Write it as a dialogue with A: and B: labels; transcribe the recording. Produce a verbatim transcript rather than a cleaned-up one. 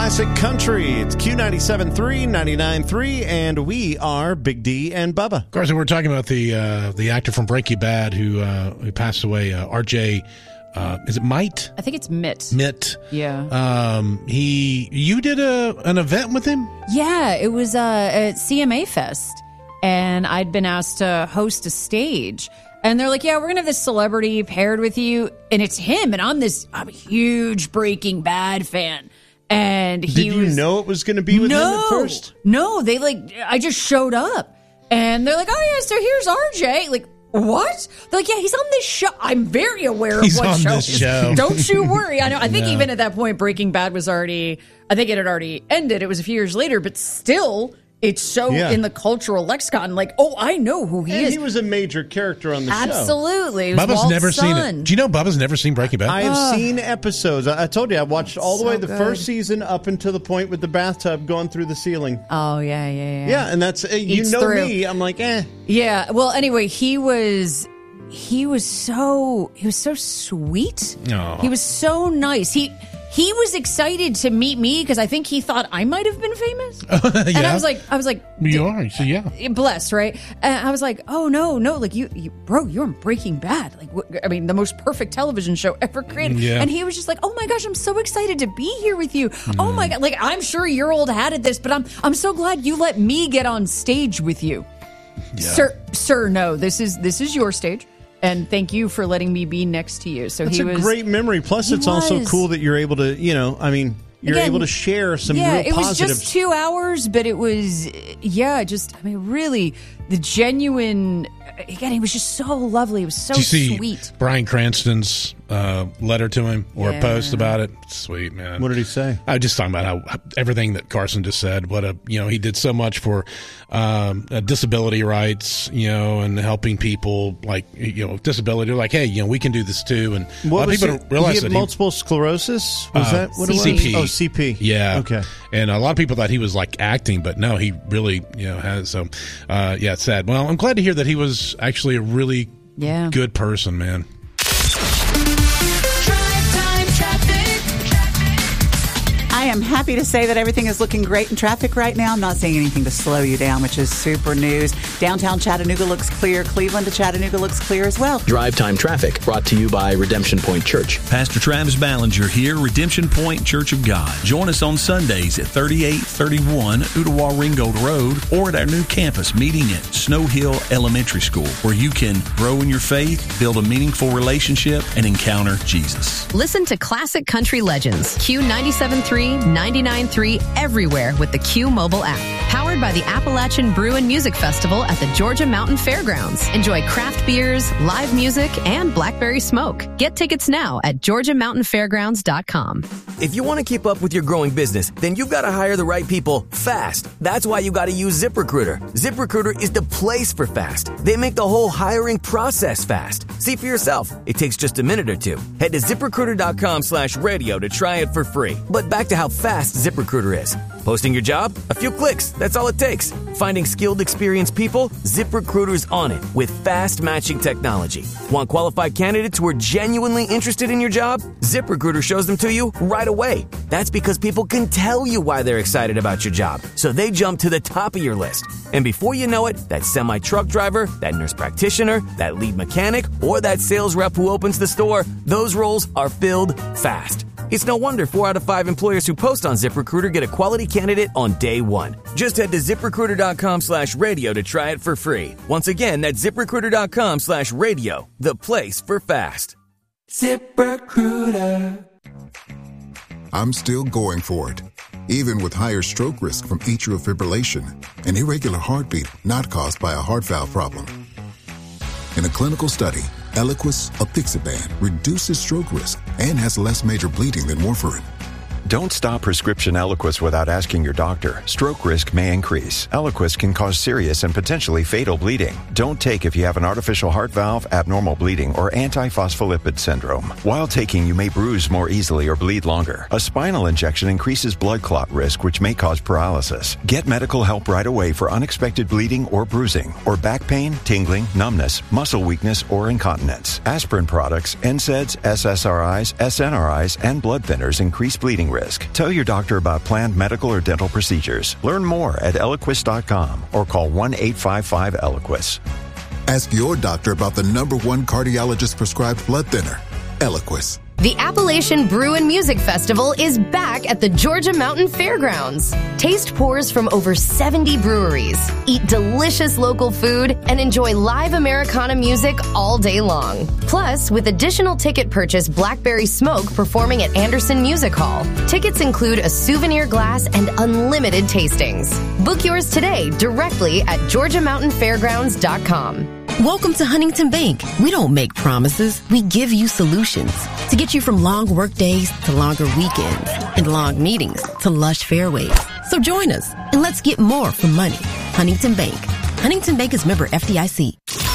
A: Classic Country. It's Q ninety-seven point three, ninety-nine point three, and we are Big D and Bubba.
B: Of course, we're talking about the uh, the actor from Breaking Bad who uh, who passed away, uh, R J. Uh, is it Might?
C: I think it's Mitt.
B: Mitt.
C: Yeah.
B: Um, he. You did a an event with him?
C: Yeah, it was uh, at C M A Fest, and I'd been asked to host a stage. And they're like, yeah, we're going to have this celebrity paired with you. And it's him. And I'm this, I'm a huge Breaking Bad fan. And he
A: Did you
C: was,
A: know it was going to be with
C: no,
A: him at first?
C: No, they like, I just showed up. And they're like, oh, yeah, so here's R J. Like, what? They're like, yeah, he's on this show. I'm very aware of
B: he's
C: what
B: on
C: show
B: this
C: it is.
B: show.
C: Don't you worry. I know. I think
B: No.
C: even at that point, Breaking Bad was already, I think it had already ended. It was a few years later, but still, it's so
A: Yeah.
C: in the cultural lexicon. Like, oh, I know who he
A: And
C: is.
A: he was a major character on the show.
C: Absolutely. It was
B: Bubba's
C: Walt's
B: never
C: son.
B: seen it. Do you know Bubba's never seen Breaking Bad?
A: I have
C: Ah.
A: seen episodes. I, I told you, I watched all the
C: So
A: way the
C: good.
A: first season up until the point with the bathtub going through the ceiling.
C: Oh, yeah, yeah, yeah.
A: Yeah, and that's, uh, you
C: Eats
A: know
C: through.
A: me. I'm like, eh.
C: Yeah. Well, anyway, he was he was so he was so sweet.
B: Aw.
C: He was so nice. He he was excited to meet me because I think he thought I might have been famous. And I was like, I was like,
B: you are. So yeah.
C: blessed, right? And I was like, oh no, no, like you, you bro, you're in Breaking Bad. Like, wh- I mean, the most perfect television show ever created.
B: Yeah.
C: And he was just like, oh my gosh, I'm so excited to be here with you. Oh my god, like I'm sure you're old hat at this, but I'm I'm so glad you let me get on stage with you, sir. Sir, no, this is this is your stage. And thank you for letting me be next to you. So
A: That's
C: he
A: a
C: was
A: great memory. Plus,
C: he
A: it's also
C: was.
A: cool that you're able to, you know, I mean, you're
C: Again,
A: able to share some
C: yeah,
A: real
C: it was
A: positives.
C: just two hours, but it was, yeah, just, I mean, really, the genuine, again, he was just so lovely. It was so
B: Did you see
C: sweet.
B: Bryan Cranston's uh, letter to him or
C: Yeah.
B: post about it? Sweet, man.
A: What did he say?
B: I was just talking about how, how everything that Carson just said. What a you know he did so much for um, uh, disability rights, you know, and helping people like you know disability. They're like, hey, you know, we can do this too. And a lot of
A: was
B: people
A: it?
B: don't realize
A: he
B: that
A: had
B: he-
A: multiple sclerosis? Was
B: Uh,
A: that what
B: C P.
A: it was? Oh, C P.
B: Yeah.
A: Okay.
B: And a lot of people thought he was like acting, but no, he really, you know, has. So, uh, yeah, it's sad. Well, I'm glad to hear that he was actually a really
C: Yeah.
B: good person, man.
D: I am happy to say that everything is looking great in traffic right now. I'm not seeing anything to slow you down, which is super news. Downtown Chattanooga looks clear. Cleveland to Chattanooga looks clear as well.
E: Drive Time Traffic, brought to you by Redemption Point Church.
F: Pastor Travis Ballinger here, Redemption Point Church of God. Join us on Sundays at thirty-eight thirty-one Ottawa Ringgold Road or at our new campus meeting at Snow Hill Elementary School, where you can grow in your faith, build a meaningful relationship, and encounter Jesus.
G: Listen to classic country legends, Q ninety-seven point three, ninety-nine point three, everywhere with the Q mobile app. Powered by the Appalachian Brew and Music Festival at the Georgia Mountain Fairgrounds. Enjoy craft beers, live music, and blackberry smoke. Get tickets now at georgia mountain fairgrounds dot com.
H: If you want to keep up with your growing business, then you've got to hire the right people fast. That's why you got to use ZipRecruiter. ZipRecruiter is the place for fast. They make the whole hiring process fast. See for yourself. It takes just a minute or two. Head to ZipRecruiter.com slash radio to try it for free. But back to how fast ZipRecruiter is. Posting your job? A few clicks. That's all it takes. Finding skilled, experienced people? ZipRecruiter's on it with fast matching technology. Want qualified candidates who are genuinely interested in your job? ZipRecruiter shows them to you right away. That's because people can tell you why they're excited about your job, so they jump to the top of your list. And before you know it, that semi-truck driver, that nurse practitioner, that lead mechanic, or that sales rep who opens the store, those roles are filled fast. It's no wonder four out of five employers who post on ZipRecruiter get a quality candidate on day one. Just head to ZipRecruiter.com slash radio to try it for free. Once again, that's ZipRecruiter.com slash radio, the place for fast.
I: ZipRecruiter.
J: I'm still going for it, even with higher stroke risk from atrial fibrillation, an irregular heartbeat not caused by a heart valve problem. In a clinical study, Eliquis apixaban reduces stroke risk and has less major bleeding than warfarin.
K: Don't stop prescription Eliquis without asking your doctor. Stroke risk may increase. Eliquis can cause serious and potentially fatal bleeding. Don't take if you have an artificial heart valve, abnormal bleeding, or antiphospholipid syndrome. While taking, you may bruise more easily or bleed longer. A spinal injection increases blood clot risk, which may cause paralysis. Get medical help right away for unexpected bleeding or bruising, or back pain, tingling, numbness, muscle weakness, or incontinence. Aspirin products, N SAIDs, S S R Is, S N R Is, and blood thinners increase bleeding risk risk. Tell your doctor about planned medical or dental procedures. Learn more at Eliquis dot com or call one eight five five Eliquis.
J: Ask your doctor about the number one cardiologist-prescribed blood thinner, Eliquis.
G: The Appalachian Brew and Music Festival is back at the Georgia Mountain Fairgrounds. Taste pours from over seventy breweries, eat delicious local food, and enjoy live Americana music all day long. Plus, with additional ticket purchase, Blackberry Smoke performing at Anderson Music Hall. Tickets include a souvenir glass and unlimited tastings. Book yours today directly at georgia mountain fairgrounds dot com.
I: Welcome to Huntington Bank. We don't make promises. We give you solutions to get you from long work days to longer weekends and long meetings to lush fairways. So join us and let's get more from money. Huntington Bank. Huntington Bank is member F D I C.